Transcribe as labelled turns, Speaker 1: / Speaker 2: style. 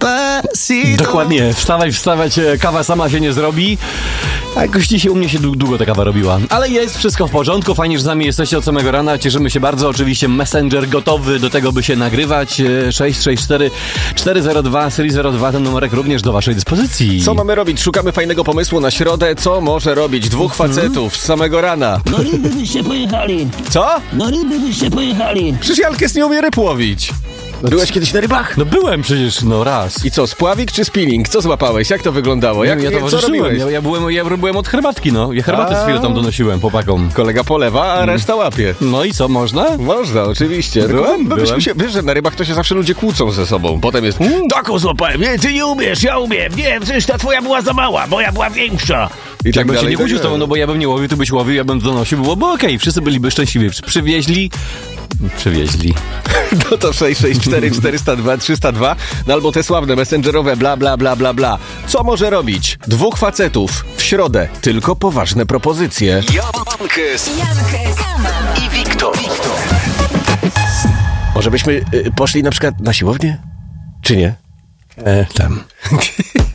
Speaker 1: Despacito.
Speaker 2: Dokładnie, wstawać, kawa sama się nie zrobi. A jakoś dzisiaj u mnie się długo ta kawa robiła. Ale jest wszystko w porządku, fajnie, że z nami jesteście od samego rana. Cieszymy się bardzo. Oczywiście Messenger gotowy do tego, by się nagrywać. 664 402 02, ten numerek również do waszej dyspozycji.
Speaker 1: Co mamy robić? Szukamy fajnego pomysłu na środę. Co może robić dwóch facetów z samego rana?
Speaker 3: No ryby byście pojechali.
Speaker 1: Co?
Speaker 3: No ryby byście pojechali.
Speaker 1: Przecież Jalkes nie umie ryb łowić. Byłeś kiedyś na rybach?
Speaker 2: No byłem przecież, raz.
Speaker 1: I co, spławik czy spinning? Co złapałeś? Jak to wyglądało?
Speaker 2: Ja
Speaker 1: Co
Speaker 2: towarzyszyłem,
Speaker 1: robiłeś?
Speaker 2: ja byłem od herbatki, no. Ja herbatę z chwilą tam donosiłem chłopakom.
Speaker 1: Kolega polewa, a reszta łapie.
Speaker 2: No i co, można?
Speaker 1: Można, oczywiście.
Speaker 2: Byłem.
Speaker 1: Wiesz, że na rybach to się zawsze ludzie kłócą ze sobą. Potem jest, taką złapałem, nie, ty nie umiesz, ja umiem. Nie, przecież ta twoja była za mała, moja była większa. I tak
Speaker 2: Jakbym się
Speaker 1: dalej,
Speaker 2: nie kłócił z tobą, no bo ja bym nie łowił, ty byś łowił, ja bym donosił, byłoby okej. Wszyscy byliby szczęśliwi. Przywieźli.
Speaker 1: No to 664 402 302, no albo te sławne messengerowe bla bla bla bla bla. Co może robić dwóch facetów w środę? Tylko poważne propozycje.
Speaker 4: Jalkes i Wiktor.
Speaker 1: Może byśmy poszli na przykład na siłownię? Czy nie?
Speaker 2: Tam.